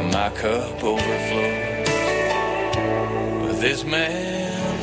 My cup overflows with this man's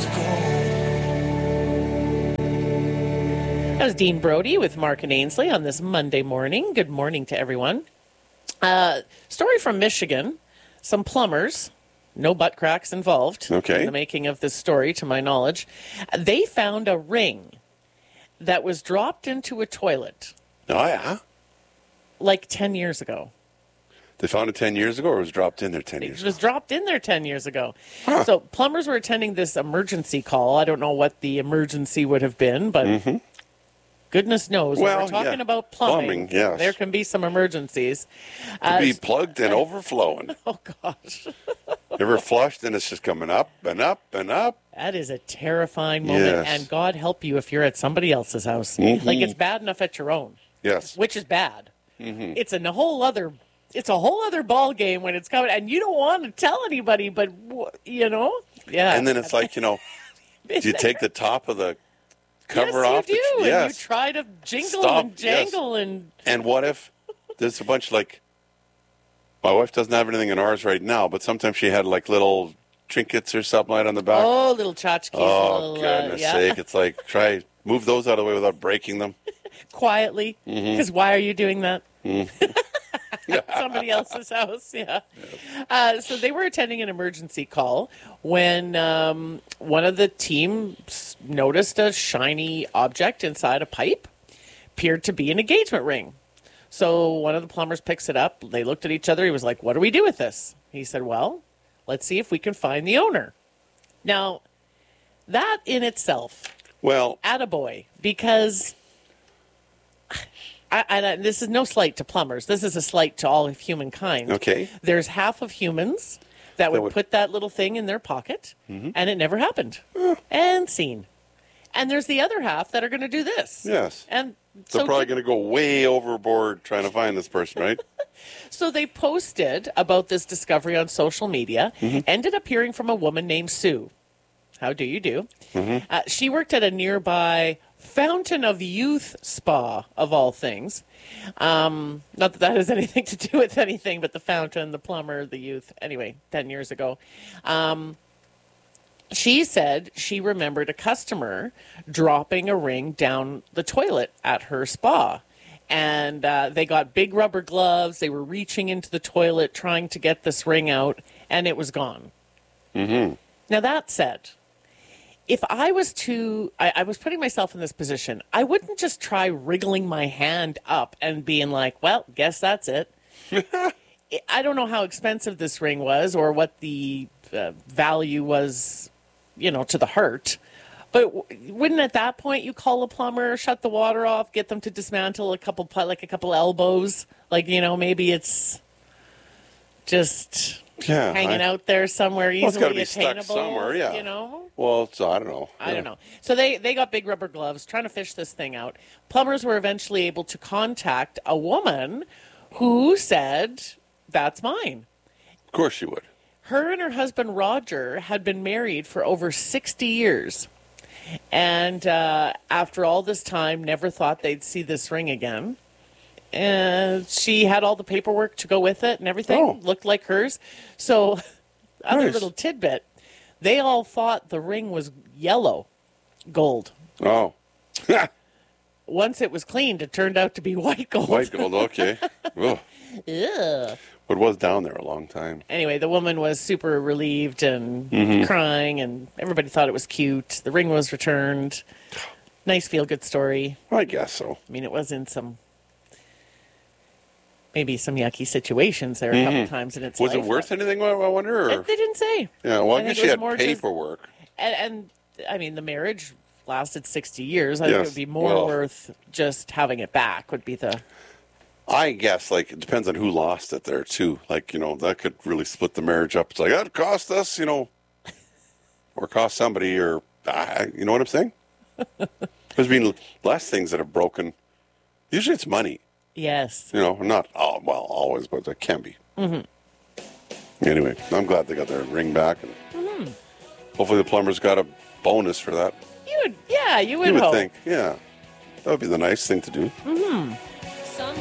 gold. That was Dean Brody with Mark and Ainsley on this Monday morning. Good morning to everyone. Story from Michigan. Some plumbers, no butt cracks involved in the making of this story, to my knowledge. They found a ring that was dropped into a toilet. Oh, yeah? Like 10 years ago. They found it 10 years ago, or it was dropped in there 10 years ago? It was dropped in there 10 years ago. Huh. So plumbers were attending this emergency call. I don't know what the emergency would have been, but goodness knows. When we're talking about plumbing, yes. There can be some emergencies. To be plugged and overflowing. Oh, gosh. Ever flushed and it's just coming up and up and up? That is a terrifying moment, and God help you if you're at somebody else's house. Like, it's bad enough at your own. Yes. Which is bad. It's a whole other ball game when it's coming, and you don't want to tell anybody, but yeah. And then it's like, do you take the top of the cover off? Yes, you do. Yes. And you try to jingle and jangle and what if there's a bunch like my wife doesn't have anything in ours right now, but sometimes she had like little trinkets or something right on the back. Oh, little tchotchkes. Oh, goodness sake! It's like move those out of the way without breaking them quietly. Because why are you doing that? Somebody else's house, so they were attending an emergency call when one of the team noticed a shiny object inside a pipe. Appeared to be an engagement ring. So one of the plumbers picks it up. They looked at each other. He was like, "What do we do with this?" He said, "Well, let's see if we can find the owner." Now, that in itself, attaboy, because... this is no slight to plumbers. This is a slight to all of humankind. Okay. There's half of humans that would put that little thing in their pocket, and it never happened. And scene. And there's the other half that are going to do this. Yes. And they're probably going to go way overboard trying to find this person, right? So they posted about this discovery on social media, ended up hearing from a woman named Sue. How do you do? She worked at a nearby Fountain of Youth spa, of all things. Not that has anything to do with anything, but the fountain, the plumber, the youth. Anyway, 10 years ago. She said she remembered a customer dropping a ring down the toilet at her spa. And they got big rubber gloves. They were reaching into the toilet trying to get this ring out, and it was gone. Now, that said... If I was I was putting myself in this position, I wouldn't just try wriggling my hand up and being like, well, guess that's it. I don't know how expensive this ring was or what the value was, to the heart. But wouldn't at that point you call a plumber, shut the water off, get them to dismantle a couple elbows? Maybe it's just... hanging out there somewhere easily it's got to be attainable, stuck somewhere, Well, I don't know. I don't know. So they got big rubber gloves trying to fish this thing out. Plumbers were eventually able to contact a woman who said, "That's mine." Of course she would. Her and her husband, Roger, had been married for over 60 years. And after all this time, never thought they'd see this ring again. And she had all the paperwork to go with it and everything. Looked like hers. So, other little tidbit, they all thought the ring was yellow gold. Oh. Once it was cleaned, it turned out to be white gold. White gold, okay. Ugh. Ugh. But it was down there a long time. Anyway, the woman was super relieved and crying, and everybody thought it was cute. The ring was returned. Nice feel-good story. I guess so. I mean, it was in maybe some yucky situations there a couple times in its life. Was it worth anything, I wonder? Or? They didn't say. Yeah, well, I guess she had paperwork. And, I mean, the marriage lasted 60 years. I think it would be more worth just having it back would be the... I guess, it depends on who lost it there, too. That could really split the marriage up. It's like, that cost us, or cost somebody, or, you know what I'm saying? There's been less things that have broken. Usually it's money. Yes. Not, always, but it can be. Anyway, I'm glad they got their ring back. And hopefully the plumber's got a bonus for that. You would hope. think. Yeah. That would be the nice thing to do.